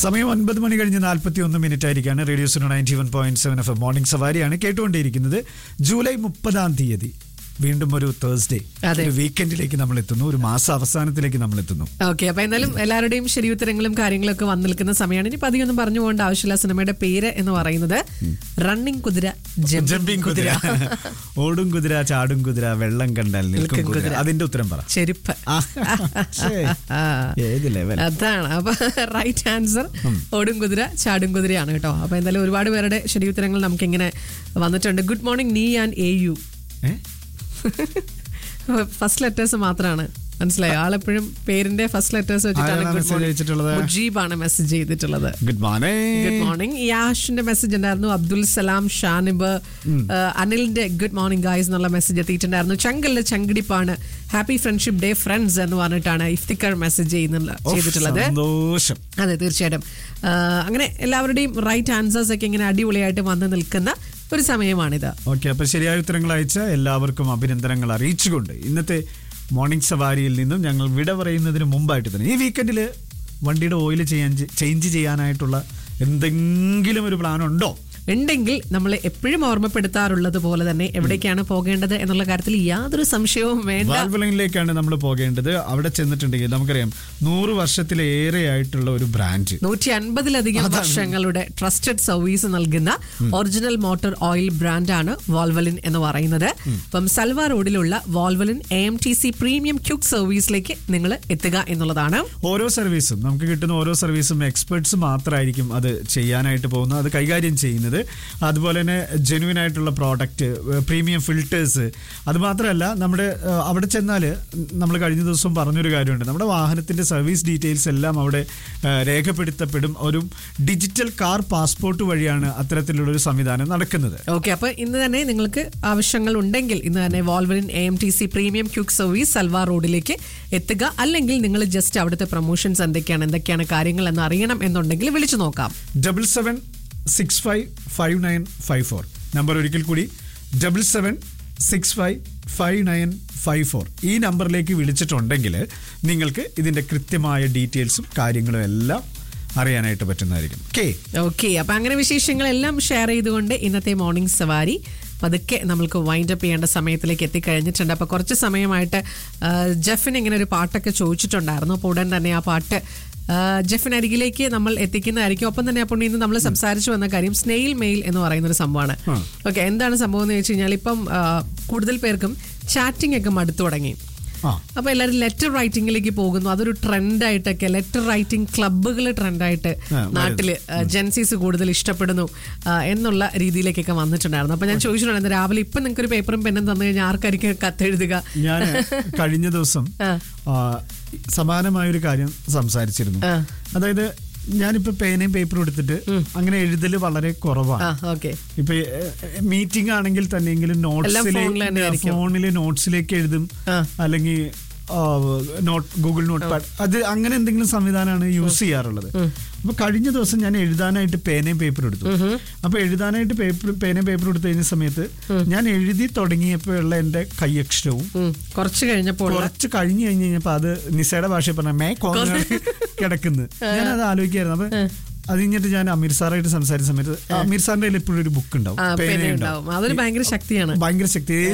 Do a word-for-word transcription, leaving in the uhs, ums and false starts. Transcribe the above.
സമയം ഒൻപത് മണി കഴിഞ്ഞ് നാൽപ്പത്തി ഒന്ന് minute ആയിരിക്കാണ്. Radio Suno ninety one point seven F morning സവാരിയാണ് കേട്ടുകൊണ്ടിരിക്കുന്നത്. ജൂലൈ മുപ്പതാം തീയതി വീണ്ടും ഒരു തേഴ്സ്ഡേ, ഒരു വീക്കെൻഡിലേക്ക് നമ്മൾ എത്തുന്നു, ഒരു മാസ അവസാനത്തിലേക്ക് നമ്മൾ എത്തുന്നു. ഓക്കെ, അപ്പൊ എന്തായാലും എല്ലാവരുടെയും ശരിയുത്തരങ്ങളും കാര്യങ്ങളൊക്കെ വന്നു നിൽക്കുന്ന സമയമാണ്. ഇനി പതിയൊന്നും പറഞ്ഞു പോകേണ്ട ആവശ്യമില്ല. സിനിമയുടെ പേര് എന്ന് പറയുന്നത് റണ്ണിംഗ് കുതിര, ജമ്പിംഗ് കുതിര. ഓടും കുതിര, ചാടും കുതിര, വെള്ളം കണ്ടാൽ നിൽക്കും കുതിര. അതിന്റെ ഉത്തരം പറ. ചെരുപ്പ്. അതാണ്. അപ്പൊ റൈറ്റ് ആൻസർ ഓടും കുതിര, ചാടും കുതിരയാണ് കേട്ടോ. അപ്പൊ എന്തായാലും ഒരുപാട് പേരുടെ ശരിയുത്തരങ്ങൾ നമുക്ക് ഇങ്ങനെ വന്നിട്ടുണ്ട്. ഗുഡ് മോർണിംഗ് നീ and A U. First letters മാത്രമാണ്, മനസ്സിലായോ? ആളെപ്പോഴും പേരിന്റെ ഫസ്റ്റ് ലെറ്റേഴ്സ് വെച്ചിട്ടാണ്. മുജീബാണ് മെസ്സേജ് ചെയ്തിട്ടുള്ളത്. Good morning. Good morning. യാഷിന്റെ message ഉണ്ടായിരുന്നു. Abdul Salam, Shanib, അനിലിന്റെ good morning guys എന്നുള്ള മെസ്സേജ് എത്തിയിട്ടുണ്ടായിരുന്നു. ചങ്കലിന്റെ ചങ്കിടിപ്പാണ്. ഹാപ്പി ഫ്രണ്ട്ഷിപ്പ് ഡേ ഫ്രണ്ട്സ് എന്ന് പറഞ്ഞിട്ടാണ് ഇഫ്തിക്കർ മെസ്സേജ് ചെയ്തിട്ടുള്ളത്. അതെ, തീർച്ചയായിട്ടും. അങ്ങനെ എല്ലാവരുടെയും റൈറ്റ് ആൻസേഴ്സ് ഒക്കെ ഇങ്ങനെ അടിപൊളിയായിട്ട് വന്ന് നിൽക്കുന്ന ഒരു സമയമാണിത്. ഓക്കെ, അപ്പൊ ശരിയായ ഉത്തരങ്ങൾ അയച്ച എല്ലാവർക്കും അഭിനന്ദനങ്ങൾ അറിയിച്ചുകൊണ്ട് ഇന്നത്തെ മോർണിംഗ് സവാരിയിൽ നിന്നും ഞങ്ങൾ വിട പറയുന്നതിന് മുമ്പായിട്ട് തന്നെ ഈ വീക്കെൻഡിൽ വണ്ടിയുടെ ഓയിൽ ചെയ്യാൻ ചേഞ്ച് ചെയ്യാനായിട്ടുള്ള എന്തെങ്കിലും ഒരു പ്ലാൻ ഉണ്ടോ? ഉണ്ടെങ്കിൽ നമ്മൾ എപ്പോഴും ഓർമ്മപ്പെടുത്താറുള്ളത് പോലെ തന്നെ എവിടേക്കാണ് പോകേണ്ടത് എന്നുള്ള കാര്യത്തിൽ യാതൊരു സംശയവും വേണ്ട. വാൽവലിംഗിലേക്കാണ് നമ്മൾ പോകേണ്ടത്. അവിടെ ചെന്നിട്ടുണ്ടെങ്കിൽ നമുക്കറിയാം നൂറ് വർഷത്തിലേറെ ആയിട്ടുള്ള ഒരു ബ്രാൻഡ്, നൂറ്റി അൻപതിലധികം വർഷങ്ങളുടെ ട്രസ്റ്റഡ് സർവീസ് നൽകുന്ന ഒറിജിനൽ മോട്ടോർ ഓയിൽ ബ്രാൻഡാണ് വാൽവലിൻ എന്ന് പറയുന്നത്. അപ്പം സൽവാർ റോഡിലുള്ള Valvoline A M T C premium quick സർവീസിലേക്ക് നിങ്ങൾ എത്തുക എന്നുള്ളതാണ്. ഓരോ സർവീസും നമുക്ക് കിട്ടുന്ന ഓരോ സർവീസും എക്സ്പെർട്സ് മാത്രമായിരിക്കും അത് ചെയ്യാനായിട്ട് പോകുന്നത്, അത് കൈകാര്യം ചെയ്യുന്നത്. അതുപോലെ തന്നെ ജെന്യുവൻ ആയിട്ടുള്ള പ്രോഡക്റ്റ്, പ്രീമിയം ഫിൽറ്റേഴ്സ്. അതുമാത്രമല്ല, നമ്മുടെ അവിടെ ചെന്നാൽ നമ്മൾ കഴിഞ്ഞ ദിവസം പറഞ്ഞൊരു കാര്യമുണ്ട്, നമ്മുടെ വാഹനത്തിന്റെ സർവീസ് ഡീറ്റെയിൽസ് എല്ലാം അവിടെ രേഖപ്പെടുത്തപ്പെടും. ഒരു ഡിജിറ്റൽ കാർ പാസ്പോർട്ട് വഴിയാണ് അത്തരത്തിലുള്ള ഒരു സംവിധാനം നടക്കുന്നത്. ഓക്കെ, അപ്പൊ ഇന്ന് തന്നെ നിങ്ങൾക്ക് ആവശ്യങ്ങൾ ഉണ്ടെങ്കിൽ ഇന്ന് തന്നെ Valvoline A M T C premium quick service salwar റോഡിലേക്ക് എത്തുക. അല്ലെങ്കിൽ നിങ്ങൾ ജസ്റ്റ് അവിടുത്തെ പ്രൊമോഷൻസ് എന്തൊക്കെയാണ് എന്തൊക്കെയാണ് കാര്യങ്ങൾ എന്ന് അറിയണം എന്നുണ്ടെങ്കിൽ വിളിച്ചു നോക്കാം. Double seven six five five nine five four number ഒരിക്കൽ കൂടി, double seven six five five nine five four. ഈ നമ്പറിലേക്ക് വിളിച്ചിട്ടുണ്ടെങ്കിൽ നിങ്ങൾക്ക് ഇതിന്റെ കൃത്യമായ ഡീറ്റെയിൽസും കാര്യങ്ങളും എല്ലാം അറിയാനായിട്ട് പറ്റുന്നതായിരിക്കും. ഓക്കെ, അപ്പൊ അങ്ങനെ വിശേഷങ്ങളെല്ലാം ഷെയർ ചെയ്തുകൊണ്ട് ഇന്നത്തെ മോർണിംഗ് സവാരി പതുക്കെ നമ്മൾക്ക് വൈൻഡ് അപ്പ് ചെയ്യേണ്ട സമയത്തിലേക്ക് എത്തിക്കഴിഞ്ഞിട്ടുണ്ട്. അപ്പോൾ കുറച്ച് സമയമായിട്ട് ജെഫിന് ഇങ്ങനെ ഒരു പാട്ടൊക്കെ ചോദിച്ചിട്ടുണ്ടായിരുന്നു. അപ്പോൾ ഉടൻ തന്നെ ആ പാട്ട് ജെഫിനരികിലേക്ക് നമ്മൾ എത്തിക്കുന്നതായിരിക്കും. ഒപ്പം തന്നെ അപ്പോൾ ഇന്ന് നമ്മൾ സംസാരിച്ചു വന്ന കാര്യം സ്നെയിൽ മെയിൽ എന്ന് പറയുന്ന ഒരു സംഭവമാണ്. ഓക്കെ, എന്താണ് സംഭവം എന്ന് വെച്ച് കഴിഞ്ഞാൽ ഇപ്പം കൂടുതൽ പേർക്കും ചാറ്റിംഗ് ഒക്കെ മടുത്തു തുടങ്ങി. അപ്പൊ എല്ലാവരും ലെറ്റർ റൈറ്റിംഗിലേക്ക് പോകുന്നു. അതൊരു ട്രെൻഡായിട്ടൊക്കെ ലെറ്റർ റൈറ്റിംഗ് ക്ലബ്ബുകൾ ട്രെൻഡായിട്ട് നാട്ടില് ജെൻസീസ് കൂടുതൽ ഇഷ്ടപ്പെടുന്നു എന്നുള്ള രീതിയിലേക്കൊക്കെ വന്നിട്ടുണ്ടായിരുന്നു. അപ്പൊ ഞാൻ ചോദിച്ചിട്ടുണ്ടായിരുന്നു രാവിലെ, ഇപ്പൊ നിങ്ങൾക്ക് ഒരു പേപ്പറും പെന്നും തന്നു കഴിഞ്ഞാൽ ആർക്കായിരിക്കും കത്തെഴുതുക? ഞാൻ കഴിഞ്ഞ ദിവസം സമാനമായൊരു കാര്യം സംസാരിച്ചിരുന്നു. അതായത് ഞാനിപ്പോ പേനയും പേപ്പറും എടുത്തിട്ട് അങ്ങനെ എഴുതല് വളരെ കുറവാണ്. ഇപ്പൊ മീറ്റിംഗ് ആണെങ്കിൽ തന്നെയെങ്കിലും നോട്ട്സിലെ ഫോണിലെ നോട്ട്സിലേക്ക് എഴുതും, അല്ലെങ്കിൽ നോട്ട് ഗൂഗിൾ നോട്ട് പാഡ്, അത് അങ്ങനെ എന്തെങ്കിലും സംവിധാനമാണ് യൂസ് ചെയ്യാറുള്ളത്. അപ്പൊ കഴിഞ്ഞ ദിവസം ഞാൻ എഴുതാനായിട്ട് പേനയും പേപ്പറും എടുത്തു. അപ്പൊ എഴുതാനായിട്ട് പേപ്പർ പേനയും പേപ്പറും എടുത്തു കഴിഞ്ഞ സമയത്ത് ഞാൻ എഴുതി തുടങ്ങിയപ്പോഴുള്ള എന്റെ കൈയക്ഷരവും കുറച്ച് കഴിഞ്ഞപ്പോൾ കുറച്ച് കഴിഞ്ഞു കഴിഞ്ഞ് കഴിഞ്ഞപ്പോ അത് നിസയുടെ ഭാഷയിൽ പറഞ്ഞ മേ കോർണർ കിടക്കുന്നു. ഞാൻ അത് ആലോചിക്കായിരുന്നു. അപ്പൊ അത് കഴിഞ്ഞിട്ട് ഞാൻ അമീർ സാറായിട്ട് സംസാരിച്ച സമയത്ത് അമീർ സാറിന്റെ കയ്യിൽ എപ്പോഴും ഒരു ബുക്ക് ഉണ്ടാവും, പേന ഉണ്ടാവും. അതൊരു ഭയങ്കര ശക്തിയാണ്, ഭയങ്കര ശക്തി.